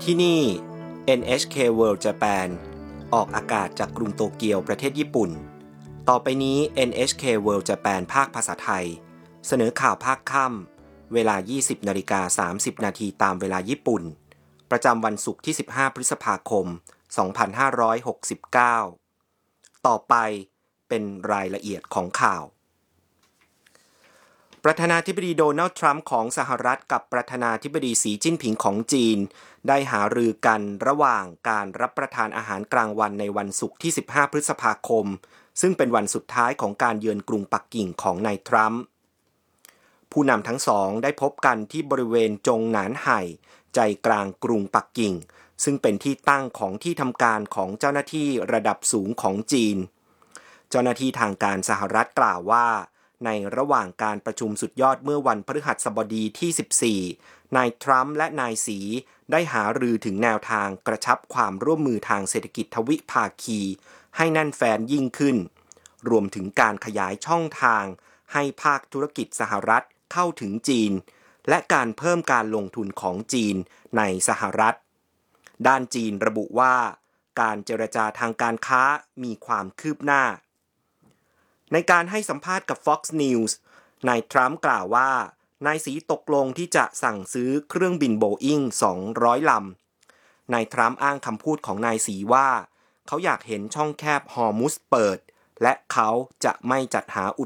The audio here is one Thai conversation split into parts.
ที่นี่ NHK World Japan ออกอากาศจากกรุงโตเกียวประเทศญี่ปุ่นต่อไปนี้ NHK World Japan ภาคภาษาไทยเสนอข่าวภาคค่ำเวลา 20:30 นาทีตามเวลาญี่ปุ่นประจำวันศุกร์ที่15พฤษภาคม2569ต่อไปเป็นรายละเอียดของข่าวประธานาธิบดีโดนัลด์ทรัมป์ของสหรัฐกับประธานาธิบดีสีจิ้นผิงของจีนได้หารือกันระหว่างการรับประทานอาหารกลางวันในวันศุกร์ที่15พฤษภาคมซึ่งเป็นวันสุดท้ายของการเยือนกรุงปักกิ่งของนายทรัมป์ผู้นำทั้งสองได้พบกันที่บริเวณจงหนานไห่ใจกลางกรุงปักกิ่งซึ่งเป็นที่ตั้งของที่ทำการของเจ้าหน้าที่ระดับสูงของจีนเจ้าหน้าที่ทางการสหรัฐกล่าวว่าในระหว่างการประชุมสุดยอดเมื่อวันพฤหัสบดีที่14นายทรัมป์และนายสีได้หารือถึงแนวทางกระชับความร่วมมือทางเศรษฐกิจทวิภาคีให้แน่นแฟ้นยิ่งขึ้นรวมถึงการขยายช่องทางให้ภาคธุรกิจสหรัฐเข้าถึงจีนและการเพิ่มการลงทุนของจีนในสหรัฐด้านจีนระบุว่าการเจรจาทางการค้ามีความคืบหน้าในการให้สัมภาษณ์กับ Fox News นายทรัมป์กล่าวว่านายสีตกลงที่จะสั่งซื้อเครื่องบินโบอิ้ง200ลำนายทรัมป์อ้างคำพูดของนายสีว่าเขาอยากเห็นช่องแคบฮอร์มุซเปิดและเขาจะไม่จัด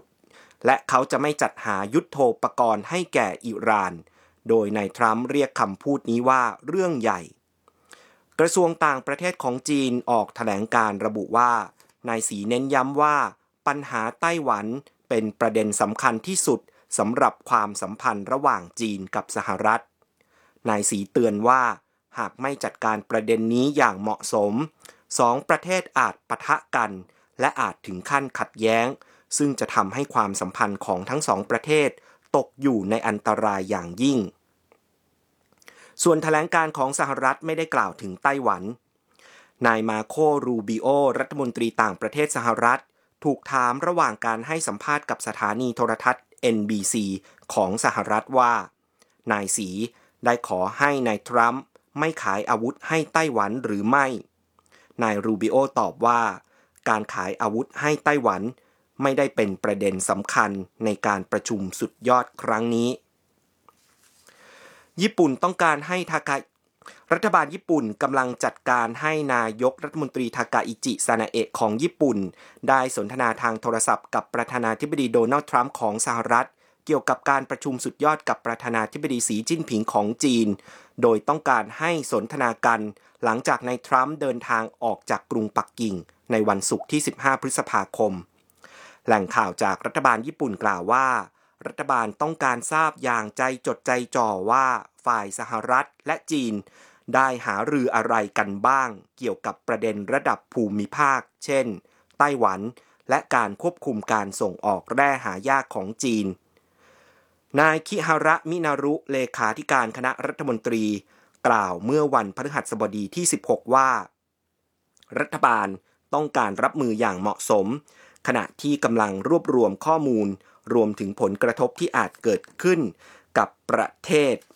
หายุทโธปกรณ์ให้แก่อิหร่านโดยนายทรัมป์เรียกคำพูดนี้ว่าเรื่องใหญ่กระทรวงต่างประเทศของจีนออกแถลงการระบุว่านายสีเน้นย้ำว่าปัญหาไต้หวันเป็นประเด็นสำคัญที่สุดสำหรับความสัมพันธ์ระหว่างจีนกับสหรัฐนายสีเตือนว่าหากไม่จัดการประเด็นนี้อย่างเหมาะสมสองประเทศอาจปะทะกันและอาจถึงขั้นขัดแย้งซึ่งจะทำให้ความสัมพันธ์ของทั้งสองประเทศตกอยู่ในอันตรายอย่างยิ่งส่วนแถลงการของสหรัฐไม่ได้กล่าวถึงไต้หวันนายมาโค รูบิโอรัฐมนตรีต่างประเทศสหรัฐถูกถามระหว่างการให้สัมภาษณ์กับสถานีโทรทัศน์ NBC ของสหรัฐว่านายสีได้ขอให้นายทรัมป์ไม่ขายอาวุธให้ไต้หวันหรือไม่นายรูบิโอตอบว่าการขายอาวุธให้ไต้หวันไม่ได้เป็นประเด็นสำคัญในการประชุมสุดยอดครั้งนี้ญี่ปุ่นต้องการให้รัฐบาลญี่ปุ่นกำลังจัดการให้นายกรัฐมนตรีทากาอิจิ ซานาเอะของญี่ปุ่นได้สนทนาทางโทรศัพท์กับประธานาธิบดีโดนัลด์ทรัมป์ของสหรัฐเกี่ยวกับการประชุมสุดยอดกับประธานาธิบดีสีจิ้นผิงของจีนโดยต้องการให้สนทนากันหลังจากนายทรัมป์เดินทางออกจากกรุงปักกิ่งในวันศุกร์ที่15พฤษภาคมแหล่งข่าวจากรัฐบาลญี่ปุ่นกล่าวว่ารัฐบาลต้องการทราบอย่างใจจดใจจ่อว่าฝ่ายสหรัฐและจีนได้หารืออะไรกันบ้างเกี่ยวกับประเด็นระดับภูมิภาคเช่นไต้หวันและการควบคุมการส่งออกแร่หายากของจีนนายคิฮาระมินารุเลขาธิการคณะรัฐมนตรีกล่าวเมื่อวันพฤหัสบดีที่16ว่ารัฐบาลต้องการรับมืออย่างเหมาะสมขณะที่กำลังรวบรวมข้อมูลรวมถึงผลกระทบที่อาจเกิดขึ้นกับประเทศ